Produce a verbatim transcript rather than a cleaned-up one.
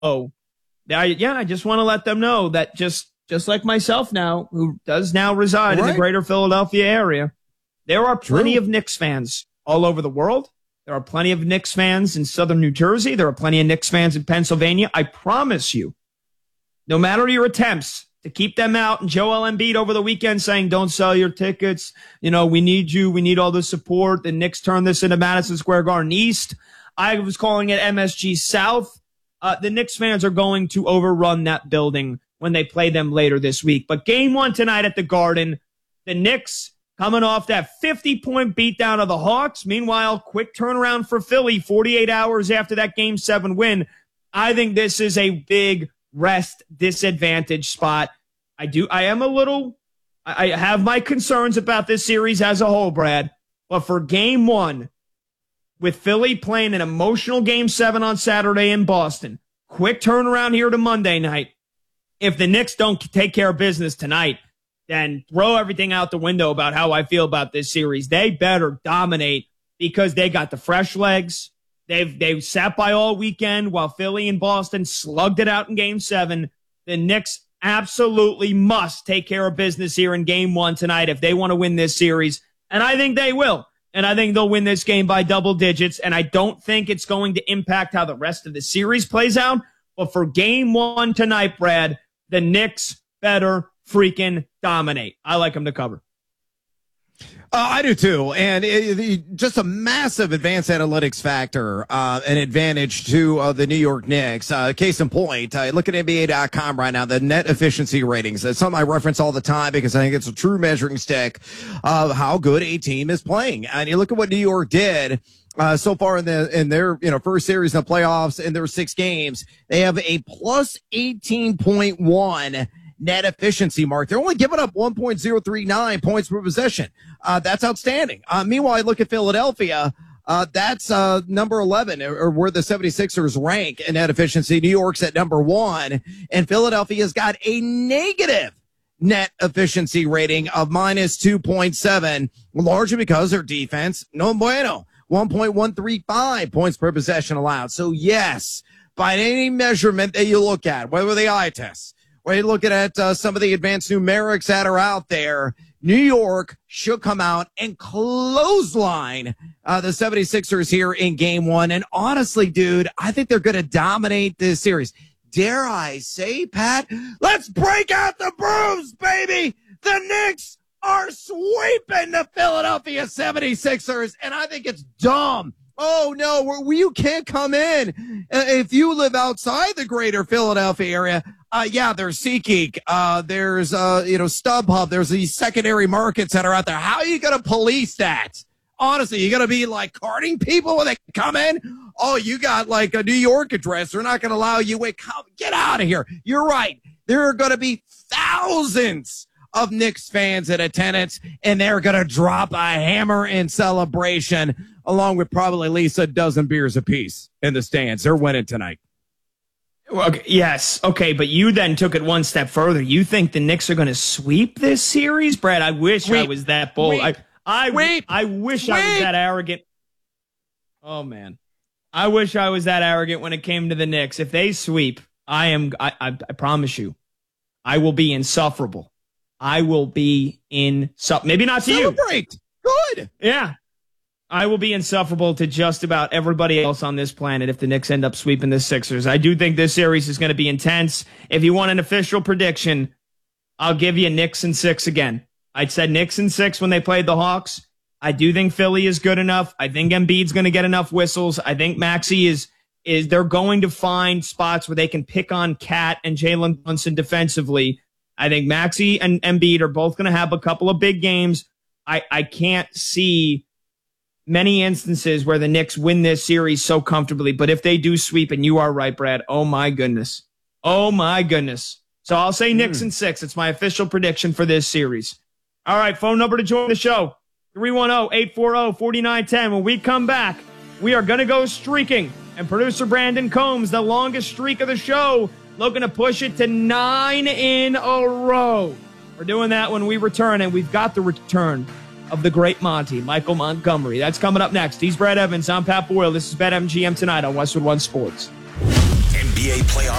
I, yeah, I just want to let them know that just just like myself now, who does now reside right. in the greater Philadelphia area, there are plenty True. of Knicks fans all over the world. There are plenty of Knicks fans in southern New Jersey. There are plenty of Knicks fans in Pennsylvania. I promise you, no matter your attempts to keep them out, and Joel Embiid over the weekend saying, don't sell your tickets. You know, we need you. We need all the support. The Knicks turned this into Madison Square Garden East. I was calling it M S G South. Uh, the Knicks fans are going to overrun that building when they play them later this week. But game one tonight at the Garden, the Knicks coming off that fifty-point beatdown of the Hawks. Meanwhile, quick turnaround for Philly forty-eight hours after that game seven win. I think this is a big rest disadvantage spot. I do. I am a little, I have my concerns about this series as a whole, Brad. But for game one, with Philly playing an emotional game seven on Saturday in Boston, quick turnaround here to Monday night. If the Knicks don't take care of business tonight, then throw everything out the window about how I feel about this series. They better dominate because they got the fresh legs. They've they've sat by all weekend while Philly and Boston slugged it out in game seven. The Knicks absolutely must take care of business here in game one tonight if they want to win this series. And I think they will. And I think they'll win this game by double digits. And I don't think it's going to impact how the rest of the series plays out. But for game one tonight, Brad, the Knicks better freaking dominate. I like them to cover. Uh, I do too, and it, it, just a massive advanced analytics factor, uh, an advantage to uh, the New York Knicks. Uh, case in point, uh, look at N B A dot com right now, the net efficiency ratings. That's something I reference all the time because I think it's a true measuring stick of how good a team is playing. And you look at what New York did uh, so far in the in their you know first series in the playoffs in their six games. They have a plus eighteen point one net efficiency mark. They're only giving up one point oh three nine points per possession. Uh, that's outstanding. Uh, meanwhile, I look at Philadelphia. Uh, that's, uh, number eleven, or, or where the seventy-sixers rank in net efficiency. New York's at number one, and Philadelphia's got a negative net efficiency rating of minus two point seven, largely because their defense, no bueno, one point one three five points per possession allowed. So yes, by any measurement that you look at, whether the eye test, whether you look at uh, some of the advanced numerics that are out there, New York should come out and clothesline uh, the seventy-sixers here in game one. And honestly, dude, I think they're going to dominate this series. Dare I say, Pat, let's break out the brooms, baby. The Knicks are sweeping the Philadelphia seventy-sixers, and I think it's dumb. Oh, no, we, you can't come in. Uh, if you live outside the greater Philadelphia area, uh, yeah, there's SeatGeek, uh, there's, uh, you know, StubHub, there's these secondary markets that are out there. How are you going to police that? Honestly, you going to be like carding people when they come in? Oh, you got like a New York address. They're not going to allow you. Wait, come, get out of here. You're right. There are going to be thousands of Knicks fans in attendance, and they're going to drop a hammer in celebration, along with probably at least a dozen beers apiece in the stands. They're winning tonight. Okay, yes. Okay, but you then took it one step further. You think the Knicks are going to sweep this series? Brad, I wish Wait, I was that bold. wait, I, I, wait, I wish wait. I was that arrogant. Oh, man. I wish I was that arrogant when it came to the Knicks. If they sweep, I am, I, I, I promise you, I will be insufferable. I will be insufferable. Maybe not to Celebrate. you. Good. Yeah. I will be insufferable to just about everybody else on this planet if the Knicks end up sweeping the Sixers. I do think this series is going to be intense. If you want an official prediction, I'll give you Knicks and six again. I said Knicks and six when they played the Hawks. I do think Philly is good enough. I think Embiid's going to get enough whistles. I think Maxey is, is they're going to find spots where they can pick on Cat and Jalen Brunson defensively. I think Maxey and Embiid are both going to have a couple of big games. I, I can't see many instances where the Knicks win this series so comfortably, but if they do sweep, and you are right, Brad, oh my goodness. Oh my goodness. So I'll say mm. Knicks and six. It's my official prediction for this series. All right, phone number to join the show, three one zero, eight four zero, four nine one zero. When we come back, we are going to go streaking, and producer Brandon Combs, the longest streak of the show, looking to push it to nine in a row. We're doing that when we return, and we've got the return of the great Monty, Michael Montgomery. That's coming up next. He's Brad Evans. I'm Pat Boyle. This is BetMGM Tonight on Westwood One Sports. N B N B A playoff